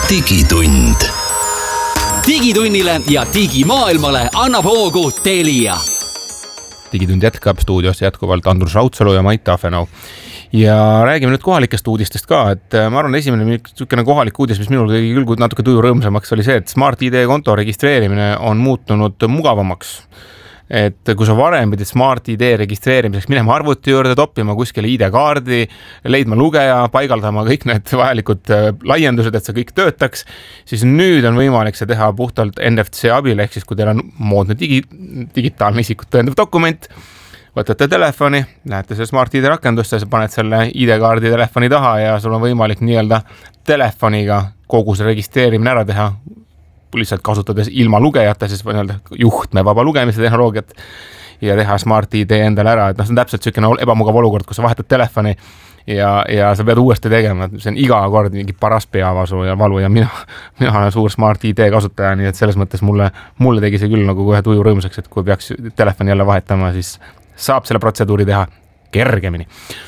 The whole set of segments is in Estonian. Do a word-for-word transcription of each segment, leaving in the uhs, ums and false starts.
digitund. Digitunnile ja digimaailmale annab hoogu Telia. Digitund jätkab stuudios jätkuvalt Andrus Raudsalu ja Mait Tafenau. Ja räägime nüüd kohalikest uudistest ka, et ma arvan, esimene niisugune kohalik uudis, mis minul tegi küll natuke tuju rõõmsamaks, oli see, et Smart I D konto registreerimine on muutunud mugavamaks. Et kui sa varem pidid Smart I D registreerimiseks minema arvuti juurde, toppima kuskile I D-kaardi, leidma lugeja, paigaldama kõik need vajalikud laiendused, et see kõik töötaks, siis nüüd on võimalik see teha puhtalt N F C abil, ehk siis kui teil on moodne digi, digitaalne isikut tõendav dokument, võtate telefoni, lähete see Smart I D rakendusse, sa paned selle I D-kaardi telefoni taha ja sul on võimalik nii-öelda telefoniga kogu see registreerimine ära teha, lihtsalt kasutades ilma lugejata, siis nii-öelda juhtme vaba lugemise tehnoloogiat ja teha Smart I D endale ära. Et noh, see on täpselt selline ebamugav olukord, kus sa vahetad telefoni ja, ja sa pead uuesti tegema. See on iga kord mingi paras peavasu ja valu ja mina, mina olen suur Smart I D kasutaja, nii et selles mõttes mulle, mulle tegi see küll nagu kohe tuju rõõmsaks, et kui peaks telefoni jälle vahetama, siis saab selle protseduuri teha kergemini.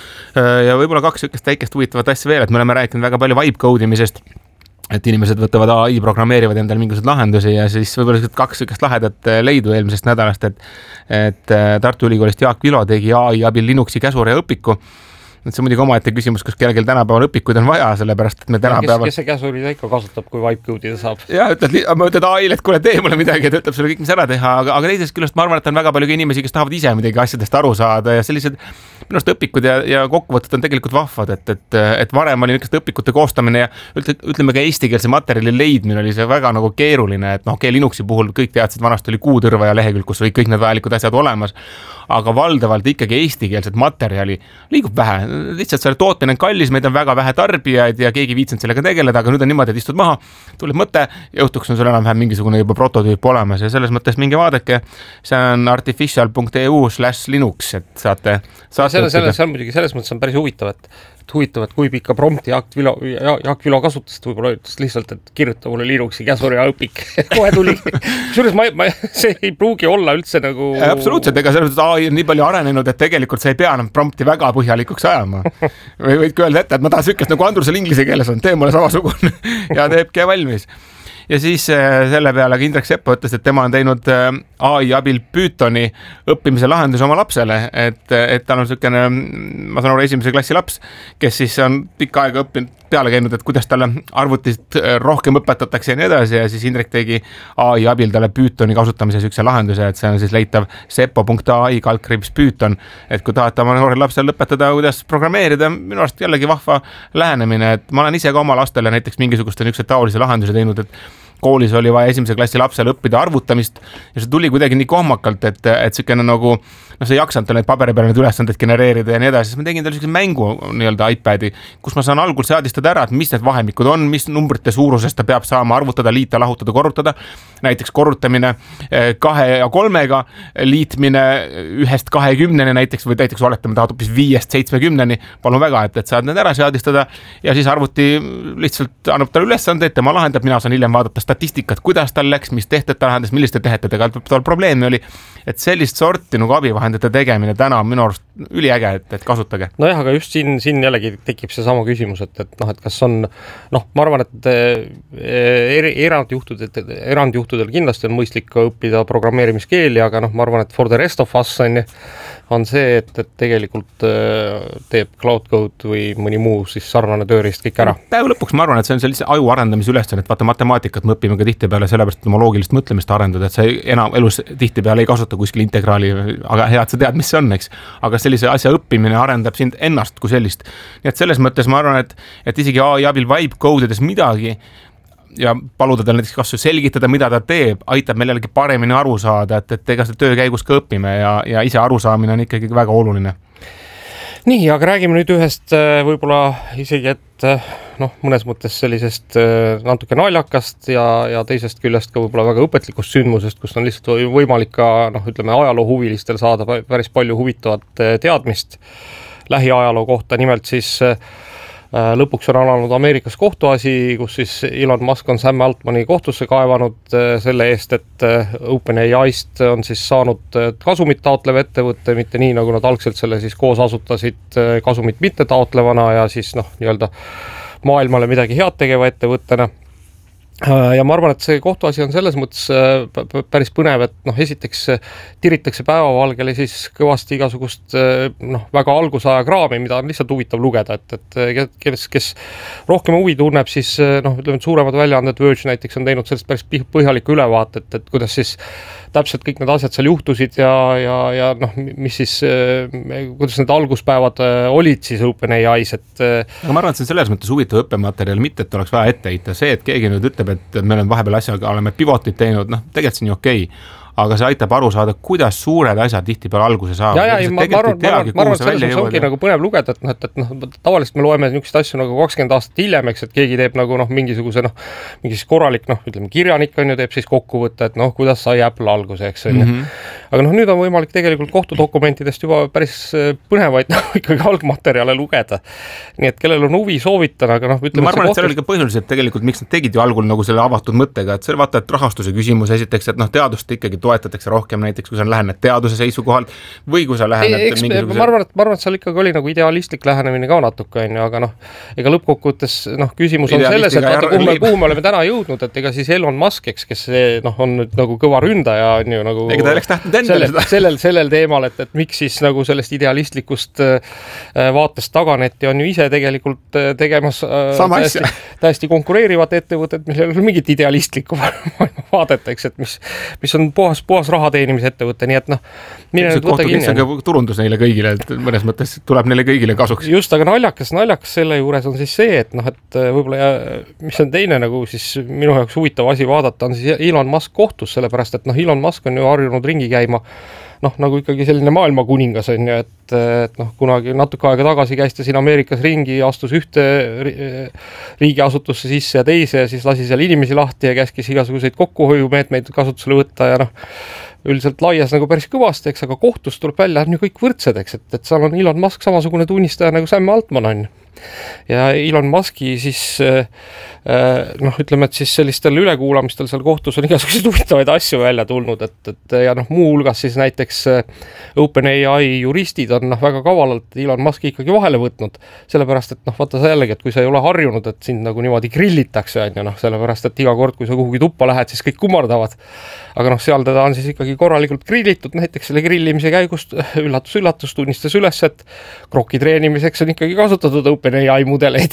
Ja võib-olla kaks sükest väikest huvitavat asja veel, et me oleme rääkinud väga palju vibe code'imisest, et inimesed võtavad A I, programmeerivad endale mingisugused lahendusi ja siis võib-olla kaks sükest lahedat leidu eelmisest nädalast, et, et Tartu Ülikoolist Jaak Vilo tegi A I abil Linuxi käsure ja õpiku. Et see on muidugi omaette küsimus, kus kellelgi tänapäeval õpikuid on vaja, sellepärast et me tänapäeval... Kes, kes see käsuri ikka kasutab, kui vibe code'ida saab? Ja, ütled, ma ütled A I-le, et kuule, tee mulle midagi, et ütleb sulle kõik, mis ära teha, aga, aga teisest küljest ma arvan, et on väga palju inimesi, kes tahavad ise midagi asjadest aru saada ja sellised minust õpikud ja, ja kokkuvõtted on tegelikult vahvad, et, et, et varem oli niisugust õpikute koostamine ja ütleme ka eestikeelse materjali leidmine oli see väga nagu keeruline, et noh, okei, Linuxi puhul kõik teadsid, vanast oli kuutõrva ja lehekülg, kus olid kõik need vajalikud asjad olemas, aga valdavalt ikkagi eestikeelset materjali liigub vähe, lihtsalt selle tootmine on kallis, meid on väga vähe tarbijaid ja keegi viitsinud sellega tegeleda, aga nüüd on niimoodi, et istud maha, tuleb mõte, jõhtuks on sul enam vähem mingisugune juba prototüüp olemas ja selles mõttes mingi vaadake, see on artificial punkt E U slash Linux, et saate, saate selle, selle, see on muidugi selles mõttes on päris huvitav, et huvitav, et kui pikka prompti Jaak Vilo, Jaak Vilo kasutas, võib-olla ütles lihtsalt, et kirjuta mulle Linuxi käsur ja õpik. Kohe tuli. Sures, ma, ma, see ei pruugi olla üldse nagu... Absoluutselt, ega selles mõttes A I on nii palju arenenud, et tegelikult sa ei pea enam prompti väga põhjalikuks ajama. Või võid öelda ette, et ma tahan sükest nagu Andrusel inglise keeles on, tee mulle samasugune ja teebki valmis. Ja siis selle peale Indrek Seppo ütles, et tema on teinud A I abil Pythoni õppimise lahenduse oma lapsele, et, et tal on selline, ma saan aru, esimese klassi laps, kes siis on pikka aega õppinud peale käinud, et kuidas talle arvutist rohkem õpetatakse ja nii edasi ja siis Indrek tegi A I abil talle Pythoni kasutamise sükse lahenduse, et see on siis leitav seppo punkt A I kaldkriips Python, et kui tahate oma noorel lapsel lõpetada, kuidas programmeerida, minu arust jällegi vahva lähenemine, et ma olen ise ka oma lastele näiteks mingisugust niisuguse taolise lahenduse teinud, et koolis oli vaja esimese klassi lapsel õppida arvutamist ja see tuli kuidagi nii kohmakalt, et, et selline nagu, no see ei jaksanud tal neid paberi peale need ülesanded genereerida ja nii edasi, siis ma tegin tal selline mängu nii-öelda iPadi, kus ma saan algul seadistada ära, et mis need vahemikud on, mis numbrite suurusest ta peab saama arvutada, liita, lahutada, korrutada. Näiteks korrutamine kahe ja kolmega, liitmine ühest kahekümneni näiteks või näiteks oletame tahad hoopis viiest seitsmekümneni, palun väga, et, et saad need ära seadistada ja siis arvuti lihtsalt annab talle ülesanded, tema lahendab, mina saan hiljem vaadata statistikat, kuidas tal läks, mis tehted ta lahendas, milliste tehetedega tal probleemi oli, et sellist sorti nagu abivahendite tegemine täna on minu arust üliäge, et, et kasutage. No jah, aga just siin, siin jällegi tekib see sama küsimus, et, et noh, et kas on, noh, ma arvan, et er, erandjuhtudel, erandjuhtudel kindlasti on mõistlik õppida programmeerimiskeeli, aga noh, ma arvan, et for the rest of us on, on see, et, et tegelikult teeb Cloud Code või mõni muu siis sarnane tööriist kõik ära. Päeva lõpuks ma arvan, et see on sellise aju arendamise ülesanne, et vaata matemaatikat me õpime ka tihtipeale sellepärast, et oma loogilist mõtlemist arendada, et sa enam elus tihtipeale ei kasuta kuskil integraali, aga hea, et sa tead, mis see on, eks. Aga sellise asja õppimine arendab sind ennast kui sellist. Nii et selles mõttes ma arvan, et, et isegi A I abil vibe code'ides midagi ja paluda tal näiteks kas selgitada, mida ta teeb, aitab meil jällegi paremini aru saada, et, et ega seda töö käigus ka õpime ja, ja ise arusaamine on ikkagi väga oluline. Nii, aga räägime nüüd ühest võib-olla isegi, et noh, mõnes mõttes sellisest natuke naljakast ja, ja teisest küljest ka võib-olla väga õpetlikust sündmusest, kus on lihtsalt võimalik ka, noh, ütleme, ajaloo huvilistel saada päris palju huvitavat teadmist lähiajaloo kohta, nimelt siis lõpuks on alanud Ameerikas kohtuasi, kus siis Elon Musk on Sam Altmani kohtusse kaevanud selle eest, et OpenAI'st on siis saanud kasumit taotlev ettevõtte, mitte nii, nagu nad algselt selle siis koos asutasid kasumit mitte taotlevana ja siis noh, nii-öelda maailmale midagi head tegeva ettevõttena. ja ma arvan, et see kohtuasi on selles mõttes päris põnev, et noh, esiteks tiritakse päevavalgele siis kõvasti igasugust noh, väga algusaja kraami, mida on lihtsalt huvitav lugeda, et, et kes, kes rohkem huvi tunneb, siis noh, ütleme, et suuremad väljaanded Verge näiteks on teinud sellest päris põhjaliku ülevaate, et, et kuidas siis täpselt kõik need asjad seal juhtusid ja, ja, ja noh, mis siis, kuidas need alguspäevad olid siis OpenAI's, et aga ma arvan, et see on selles mõttes huvitav õppematerjal, mitte et oleks vaja ette heita, see, et keegi nüüd ütleb, et me oleme vahepeal asjaga, oleme pivotit teinud, noh, tegelikult see on ju okei, aga see aitab aru saada, kuidas suured asjad tihtipeale alguse saavad. Ja, ja, ma, ma arvan, ma arvan, ma arvan, selles mõttes ongi nagu põnev lugeda, et noh, et, et noh, tavaliselt me loeme niisugust asju nagu kakskümmend aastat hiljem, eks, et keegi teeb nagu noh, mingisuguse noh, mingis korralik, noh, ütleme, kirjanik on ju, teeb siis kokkuvõtte, et noh, kuidas sai Apple alguse, eks, on ju. Mm -hmm. Aga noh, nüüd on võimalik tegelikult kohtudokumentidest juba päris põnevaid noh, ikkagi algmaterjale lugeda. Nii et kellel on huvi soovitan, aga noh, ütleme, ma arvan, et seal oli ka põhjuliselt tegelikult, miks nad tegid ju algul nagu selle avatud mõttega, et see vaata, et rahastuse küsimus esiteks, et noh, teadust ikkagi toetatakse rohkem näiteks, kui sa lähened teaduse seisukohalt või kui sa lähened Eks, mingisuguse... ma arvan, et ma arvan, et seal ikkagi oli nagu idealistlik lähenemine ka natuke, on ju, aga noh, ega lõppkokkuvõttes noh, küsimus on selles, et vaata, kuhu me, kuhu me oleme täna jõudnud, et ega siis Elon Musk, eks, kes noh, on nüüd nagu kõva ründaja, on ju nagu ega ta oleks tahtnud endale sellel, seda. Sellel, sellel teemal, et, et miks siis nagu sellest idealistlikust vaatest taganeti on ju ise tegelikult tegemas täiesti, täiesti konkureerivat ettevõtet, millel on mingit idealistlikku vaadet, eks, et mis, mis on puhas, puhas raha teenimise ettevõte, nii et noh, mine nüüd võta kinni. See on ka turundus neile kõigile, et mõnes mõttes tuleb neile kõigile kasuks. Just, aga naljakas, naljakas selle juures on siis see, et noh, et võib-olla, mis on teine nagu siis minu jaoks huvitav asi vaadata, on siis Elon Musk kohtus, sellepärast, et noh, Elon Musk on ju harjunud ringi käima noh, nagu ikkagi selline maailma kuningas on ju, et, et noh, kunagi natuke aega tagasi käis ta siin Ameerikas ringi, astus ühte riigiasutusse sisse ja teise ja siis lasi seal inimesi lahti ja käskis igasuguseid kokkuhoiumeetmeid kasutusele võtta ja noh, üldiselt laias nagu päris kõvasti, eks, aga kohtust tuleb välja, on ju kõik võrdsed, eks, et, et seal on Elon Musk samasugune tunnistaja nagu Sam Altman on. Ja Elon Muski siis noh, ütleme, et siis sellistel ülekuulamistel seal kohtus on igasuguseid huvitavaid asju välja tulnud, et, et ja noh, muu hulgas siis näiteks OpenAI juristid on noh, väga kavalalt Elon Muski ikkagi vahele võtnud, sellepärast, et noh, vaata sa jällegi, et kui sa ei ole harjunud, et sind nagu niimoodi grillitakse, on ju noh, sellepärast, et iga kord, kui sa kuhugi tuppa lähed, siis kõik kummardavad, aga noh, seal teda on siis ikkagi korralikult grillitud, näiteks selle grillimise käigust üllatus, üllatus tunnistas üles, et kroki treenimiseks on ikkagi kasutatud OpenAI mudeleid.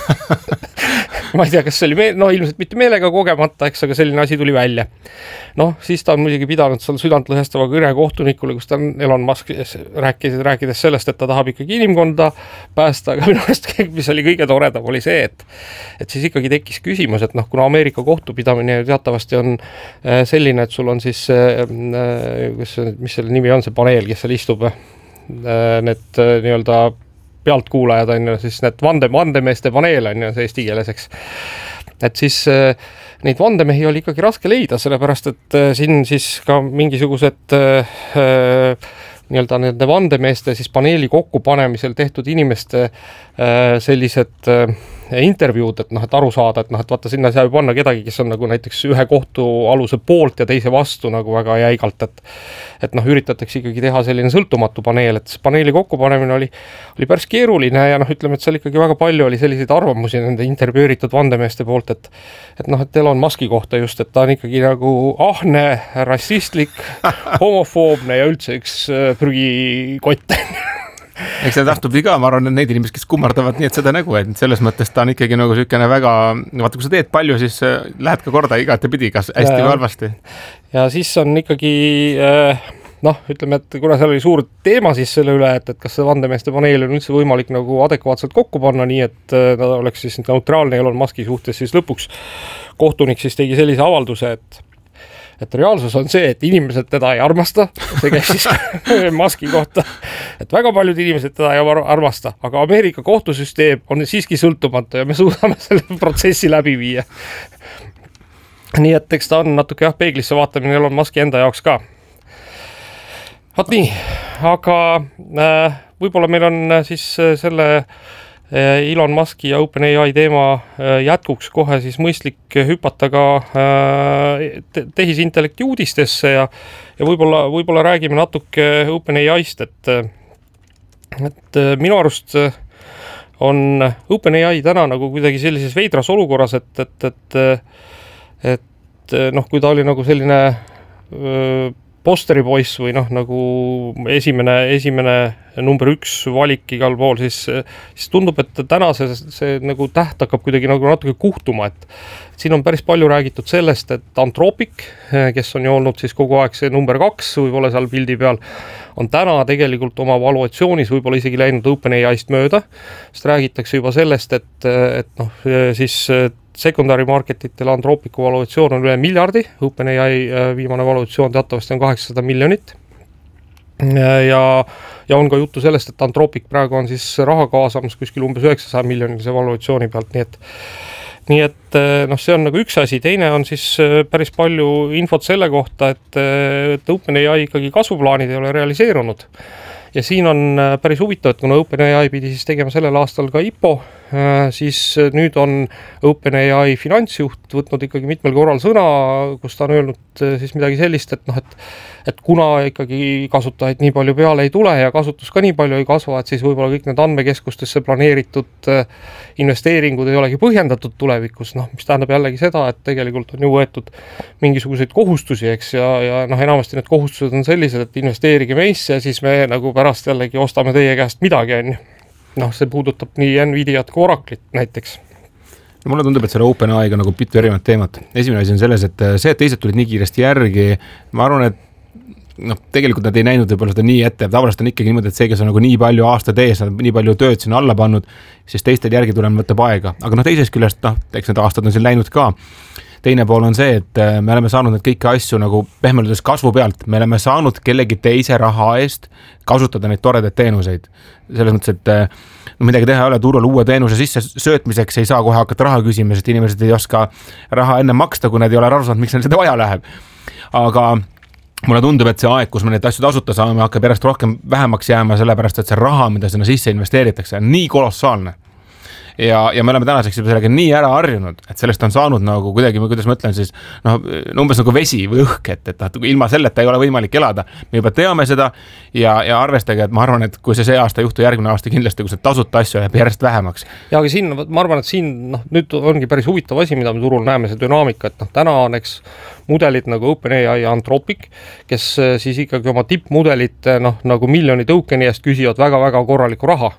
Ma ei tea, kas see oli, me... no ilmselt mitte meelega kogemata, eks, aga selline asi tuli välja. Noh, siis ta on muidugi pidanud seal südantlõhestava kõne kohtunikule, kus ta on Elon Musk rääkides, rääkides sellest, et ta tahab ikkagi inimkonda päästa, aga minu arust, mis oli kõige toredam, oli see, et, et siis ikkagi tekkis küsimus, et noh, kuna Ameerika kohtupidamine teatavasti on selline, et sul on siis, kus, mis selle nimi on, see paneel, kes seal istub, need nii-öelda pealtkuulajad on ju, siis need vande, vandemeeste paneel on ju see eesti keeleseks. Et siis neid vandemehi oli ikkagi raske leida, sellepärast et siin siis ka mingisugused nii-öelda nende vandemeeste siis paneeli kokkupanemisel tehtud inimeste sellised intervjuud, et noh, et aru saada, et noh, et vaata sinna saab panna kedagi, kes on nagu näiteks ühe kohtualuse poolt ja teise vastu nagu väga jäigalt, et et noh, üritatakse ikkagi teha selline sõltumatu paneel, et see paneeli kokkupanemine oli, oli päris keeruline ja noh, ütleme, et seal ikkagi väga palju oli selliseid arvamusi nende intervjueritud vandemeeste poolt, et et noh, et Elon Muski kohta just, et ta on ikkagi nagu ahne, rassistlik, homofoobne ja üldse üks prügikott. Eks see tahtubki ka, ma arvan, et neid inimesed, kes kummardavad nii, et seda nägu, et selles mõttes ta on ikkagi nagu sükene väga, vaata, kui sa teed palju, siis lähed ka korda igate pidi, kas hästi või halvasti. Ja siis on ikkagi, noh, ütleme, et kuna seal oli suur teema siis selle üle, et, et kas see vandemeeste paneel on üldse võimalik nagu adekvaatselt kokku panna, nii et ta oleks siis neutraalne Elon Muski suhtes, siis lõpuks kohtunik siis tegi sellise avalduse, et et reaalsus on see, et inimesed teda ei armasta, see käib siis Muski kohta, et väga paljud inimesed teda ei armasta, aga Ameerika kohtusüsteem on siiski sõltumatu ja me suudame selle protsessi läbi viia. Nii et eks ta on natuke jah, peeglisse vaatamine Elon Muski enda jaoks ka. Vaat nii, aga äh, võib-olla meil on siis selle Elon Muski ja OpenAI teema jätkuks kohe siis mõistlik hüpata ka tehisintellekti uudistesse ja, ja võib-olla, võib-olla räägime natuke OpenAI'st, et, et minu arust on OpenAI täna nagu kuidagi sellises veidras olukorras, et, et, et et noh, kui ta oli nagu selline öö, posteripoiss või noh, nagu esimene, esimene number üks valik igal pool, siis, siis tundub, et täna see, see nagu täht hakkab kuidagi nagu natuke kuhtuma, et siin on päris palju räägitud sellest, et Anthropic, kes on ju olnud siis kogu aeg see number kaks, võib-olla seal pildi peal, on täna tegelikult oma valuatsioonis võib-olla isegi läinud OpenAI'st mööda, sest räägitakse juba sellest, et, et noh, siis secondary marketitel Anthropicu valuatsioon on üle miljardi, OpenAI viimane valuatsioon teatavasti on kaheksasada miljonit. Ja, ja on ka juttu sellest, et Anthropic praegu on siis raha kaasamas kuskil umbes üheksasaja miljonilise valuatsiooni pealt, nii et nii et noh, see on nagu üks asi, teine on siis päris palju infot selle kohta, et, et OpenAI ikkagi kasvuplaanid ei ole realiseerunud. Ja siin on päris huvitav, et kuna OpenAI pidi siis tegema sellel aastal ka I P O, siis nüüd on OpenAI finantsjuht võtnud ikkagi mitmel korral sõna, kus ta on öelnud siis midagi sellist, et noh, et, et kuna ikkagi kasutajaid nii palju peale ei tule ja kasutus ka nii palju ei kasva, et siis võib-olla kõik need andmekeskustesse planeeritud investeeringud ei olegi põhjendatud tulevikus, noh, mis tähendab jällegi seda, et tegelikult on ju võetud mingisuguseid kohustusi, eks, ja, ja noh, enamasti need kohustused on sellised, et investeerige meisse ja siis me nagu pärast jällegi ostame teie käest midagi, on ju. Noh, see puudutab nii Nvidiat kui Oraclit näiteks. Ja mulle tundub, et selle OpenAI'ga nagu mitu erinevat teemat. Esimene asi on selles, et see, et teised tulid nii kiiresti järgi, ma arvan, et noh, tegelikult nad ei näinud võib-olla seda nii ette, tavaliselt on ikkagi niimoodi, et see, kes on nagu nii palju aastad ees, nad nii palju tööd sinna alla pannud, siis teistel järgi tulema võtab aega. Aga noh, teisest küljest, noh, eks need aastad on siin läinud ka. Teine pool on see, et me oleme saanud need kõiki asju nagu pehmeludes kasvu pealt, me oleme saanud kellegi teise raha eest kasutada neid toredaid teenuseid. Selles mõttes, et no midagi teha ei ole, turul uue teenuse sisse söötmiseks ei saa kohe hakata raha küsima, sest inimesed ei oska raha enne maksta, kui nad ei ole aru saanud, miks neil seda vaja läheb. Aga mulle tundub, et see aeg, kus me neid asju tasuta saame, hakkab järjest rohkem vähemaks jääma, sellepärast, et see raha, mida sinna sisse investeeritakse, on nii kolossaalne. Ja, ja me oleme tänaseks juba sellega nii ära harjunud, et sellest on saanud nagu kuidagi, kuidas ma ütlen siis, noh, umbes nagu vesi või õhk, et, et ilma selleta ei ole võimalik elada. Me juba teame seda ja, ja arvestage, et ma arvan, et kui see see aasta juhtu, järgmine aasta kindlasti, kui see tasuta asju jääb järjest vähemaks. Ja aga siin, ma arvan, et siin, noh, nüüd ongi päris huvitav asi, mida me turul näeme, see dünaamika, et noh, täna on eks mudelid nagu OpenAI ja Anthropic, kes siis ikkagi oma tippmudelit, noh, nagu miljoni tokeni eest küsivad väga-väga korraliku raha.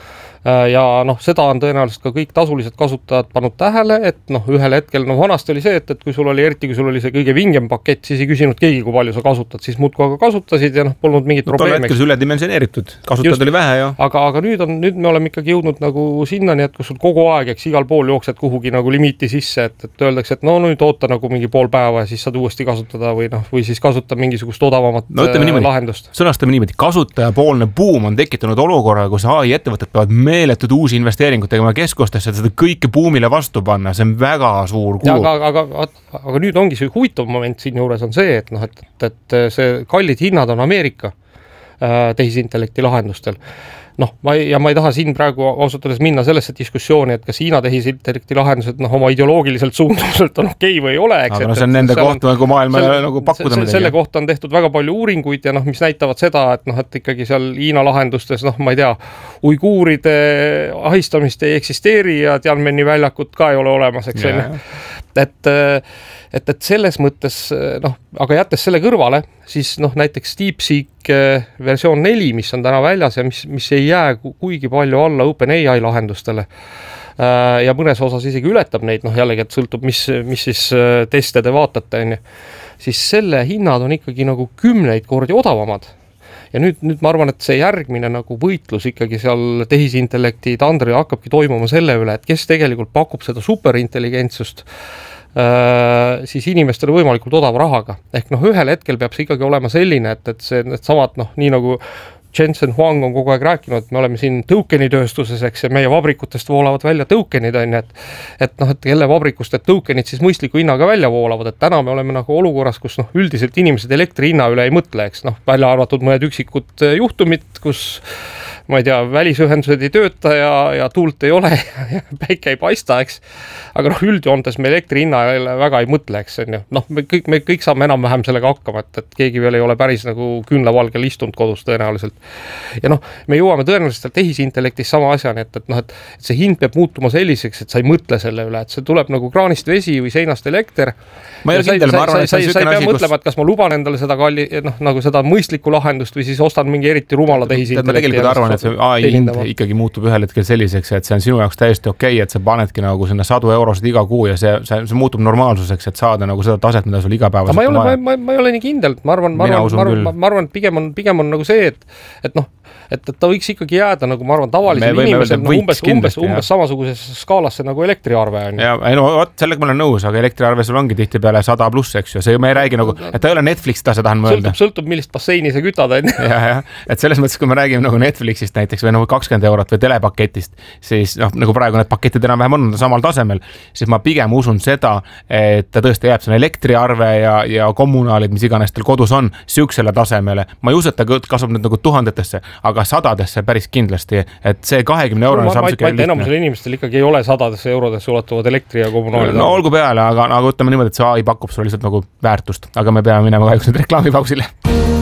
Ja noh, seda on tõenäoliselt ka kõik tasulised kasutajad pannud tähele, et noh, ühel hetkel, noh, vanasti oli see, et, et kui sul oli, eriti kui sul oli see kõige vingem pakett, siis ei küsinud keegi, kui palju sa kasutad, siis muudkui aga kasutasid ja noh, polnud mingit no, probleemi. Tol hetkel see üledimensioneeritud, kasutajad oli vähe ja. Aga, aga nüüd on, nüüd me oleme ikkagi jõudnud nagu sinnani, et kus sul kogu aeg, eks igal pool jooksed kuhugi nagu limiiti sisse, et, et öeldakse, et no nüüd oota nagu mingi pool päeva ja siis saad uuesti kasutada või noh, või siis kasuta mingisugust odavamat no, niimoodi, lahendust. Sõnastame niimoodi, kasutajapoolne buum on tekitanud olukorra, kus A I ettevõtted peavad meeletud uusi investeeringut tegema keskustesse, seda kõike buumile vastu panna, see on väga suur kulu. Aga, aga, aga, aga nüüd ongi see huvitav moment siin juures on see, et, noh, et, et see kallid hinnad on Ameerika äh, tehisintellekti lahendustel. Noh, ma ei, ja ma ei taha siin praegu ausalt öeldes minna sellesse diskussiooni, et kas Hiina tehisintellekti lahendused noh, oma ideoloogiliselt suunduselt on okei või ei ole. Eks, aga no see on nende koht nagu maailmale selle, nagu pakkuda midagi. Selle kohta on tehtud väga palju uuringuid ja noh, mis näitavad seda, et noh, et ikkagi seal Hiina lahendustes, noh, ma ei tea, uiguuride ahistamist ei eksisteeri ja Tianmeni väljakut ka ei ole olemas, eks yeah. et, et, et selles mõttes, noh, aga jättes selle kõrvale, siis noh, näiteks DeepSeek versioon neli, mis on täna väljas ja mis, mis ei jää kuigi palju alla OpenAI lahendustele ja mõnes osas isegi ületab neid, noh jällegi, et sõltub, mis, mis siis teste te vaatate, on ju, siis selle hinnad on ikkagi nagu kümneid kordi odavamad. Ja nüüd, nüüd ma arvan, et see järgmine nagu võitlus ikkagi seal tehisintellekti tandril hakkabki toimuma selle üle, et kes tegelikult pakub seda superintelligentsust Äh, siis inimestele võimalikult odava rahaga. Ehk noh, ühel hetkel peab see ikkagi olema selline, et, et see, need samad, noh, nii nagu Jensen Huang on kogu aeg rääkinud, et me oleme siin tokeni tööstuses, eks, ja meie vabrikutest voolavad välja tokenid, on, et, et noh, et kelle vabrikust, et tokenid siis mõistliku hinnaga välja voolavad, et täna me oleme nagu olukorras, kus noh, üldiselt inimesed elektri hinna üle ei mõtle, eks, noh, välja arvatud mõned üksikud juhtumid, kus ma ei tea, välisühendused ei tööta ja, ja tuult ei ole ja päike ei paista, eks. Aga noh, üldjoontes me elektri hinna väga ei mõtle, eks on ju. Noh, me kõik, me kõik saame enam-vähem sellega hakkama, et, et keegi veel ei ole päris nagu küünlavalgel istunud kodus tõenäoliselt. Ja noh, me jõuame tõenäoliselt tehisintellektis sama asjani, et, et noh, et see hind peab muutuma selliseks, et sa ei mõtle selle üle, et see tuleb nagu kraanist vesi või seinast elekter. Ma ei ole kindel, ma arvan, et sa ei pea mõtlema, et kas ma luban endale seda kalli, noh, nagu seda mõistlikku lahendust või siis ostan mingi eriti rumala tehisintellekti. Ma tegelikult arvan, et see A I hind ikkagi muutub ühel hetkel selliseks, et see on sinu jaoks täiesti okei, et sa panedki nagu sinna sadu eurosid iga kuu ja see, see, see muutub normaalsuseks, et saada nagu seda taset, mida sul igapäevaselt ma ei ole, ma, ma ei ole nii kindel, ma arvan, ma arvan, ma arvan, ma arvan, et pigem on, pigem on nagu see, et, et noh, et, et ta võiks ikkagi jääda nagu ma arvan tavalisel inimesel no, umbes, umbes, umbes samasugusesse skaalasse nagu elektriarve on. Ja, ei no võt, sellega ma olen nõus, aga elektriarve sul ongi tihti peale sada pluss, eks ju, see me ei räägi nagu, et ta ei ole Netflix, ta see tahan mõelda. Sõltub, sõltub, millist basseini sa kütad. ja, ja, et selles mõttes, kui me räägime nagu Netflixist näiteks või nagu kakskümmend eurot või telepaketist, siis noh, nagu praegu need paketid enam-vähem on samal tasemel, siis ma pigem usun seda, et ta tõesti jääb selle elektriarve ja, ja kommunaalid, mis iganes teil kodus on, süüksele tasemele. Ma ei usu, et ta kasvab nüüd nagu tuhandetesse, aga sadadesse päris kindlasti, et see kahekümne eurone no, saab ma, ma, enamusel inimestel ikkagi ei ole sadadesse eurodesse ulatuvad elektri ja kommunaalid. No olgu peale, aga nagu ütleme niimoodi, et see A I pakub sulle lihtsalt nagu väärtust, aga me peame minema kahjuks nüüd reklaamipausile.